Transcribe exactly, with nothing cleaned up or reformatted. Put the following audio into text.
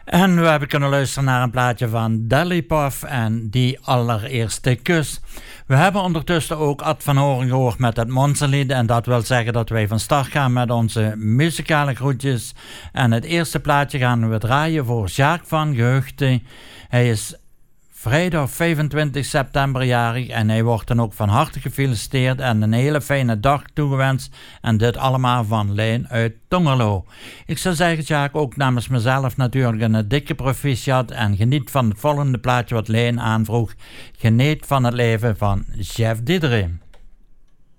En we hebben kunnen luisteren naar een plaatje van Dolly Puff en Die Allereerste Kus. We hebben ondertussen ook Ad van Horen gehoord met het Monsterlied. En dat wil zeggen dat wij van start gaan met onze muzikale groetjes. En het eerste plaatje gaan we draaien voor Jacques van Geheugde. Hij is vrijdag vijfentwintig september jarig en hij wordt dan ook van harte gefeliciteerd en een hele fijne dag toegewenst. En dit allemaal van Leen uit Tongerlo. Ik zou zeggen, Jacques, ook namens mezelf natuurlijk een dikke proficiat en geniet van het volgende plaatje wat Leen aanvroeg. Geniet van het leven van Chef Diederik.